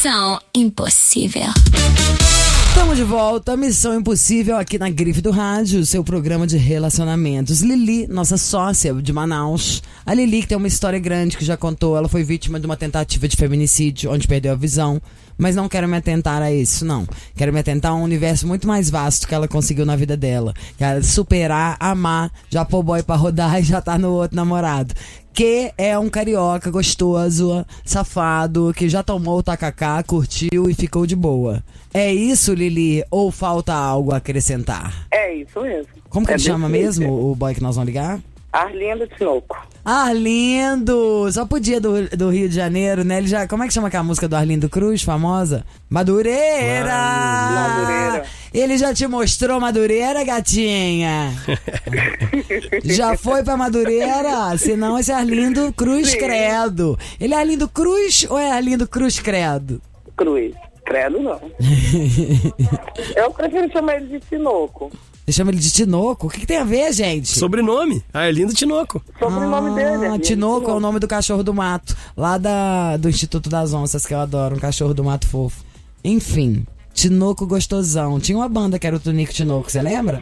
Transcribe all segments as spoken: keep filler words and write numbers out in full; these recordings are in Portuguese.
Missão Impossível. Estamos de volta, Missão Impossível aqui na Grife do Rádio, seu programa de relacionamentos. Lili, nossa sócia de Manaus. A Lili, que tem uma história grande que já contou, ela foi vítima de uma tentativa de feminicídio, onde perdeu a visão. Mas não quero me atentar a isso, não. Quero me atentar a um universo muito mais vasto que ela conseguiu na vida dela. Quero superar, amar, já pôr boy pra rodar e já tá no outro namorado. Que é um carioca gostoso, safado, que já tomou o tacacá, curtiu e ficou de boa. É isso, Lili? Ou falta algo a acrescentar? É isso mesmo. Como que é ele chama difícil. mesmo, o boy que nós vamos ligar? Arlindo Tinoco. Arlindo! Só podia do, do Rio de Janeiro, né? Ele já, como é que chama aquela música do Arlindo Cruz, famosa? Madureira! Madureira. Ele já te mostrou Madureira, gatinha? Já foi pra Madureira? Senão esse é Arlindo Cruz Sim. Credo. Ele é Arlindo Cruz ou é Arlindo Cruz Credo? Cruz. Credo não. Eu prefiro chamar ele de Tinoco. Você chama ele de Tinoco? O que, que tem a ver, gente? Sobrenome. Arlindo Tinoco. Sobrenome ah, dele. Arlindo Tinoco é o nome do cachorro do mato. Lá da, do Instituto das Onças, que eu adoro. Um cachorro do mato fofo. Enfim, Tinoco gostosão. Tinha uma banda que era o Tonico Tinoco, você lembra?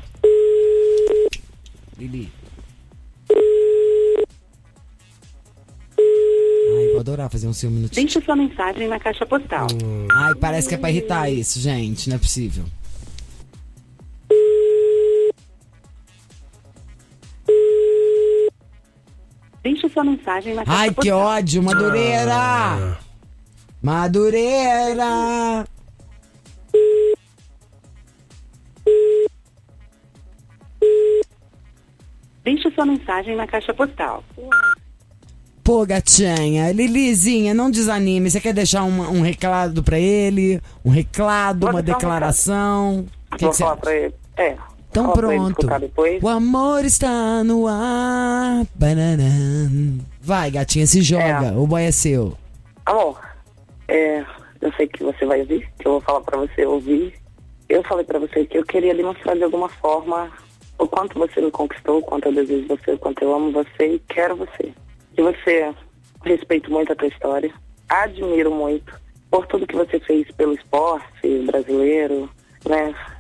Lili. Ai, vou adorar fazer um filme no TikTok. Deixe sua mensagem na caixa postal. Ai, parece que é pra irritar isso, gente. Não é possível. Deixe sua mensagem na caixa Ai, que postal. ódio, Madureira! Ah. Madureira! Deixe sua mensagem na caixa postal. Pô, gatinha, Lilizinha, não desanime. Você quer deixar um, um recado pra ele? Um recado, Vou uma deixar um declaração? O que Vou que você falar acha? pra ele. É. Então Fala pra ele pronto. escutar depois. O amor está no ar. Bananã. Vai, gatinha, se joga. É. O boy é seu. Amor, é, eu sei que você vai ouvir, que eu vou falar pra você ouvir. Eu falei pra você que eu queria demonstrar de alguma forma o quanto você me conquistou, o quanto eu desejo você, o quanto eu amo você e quero você. Que você, respeito muito a tua história, admiro muito por tudo que você fez pelo esporte brasileiro, né?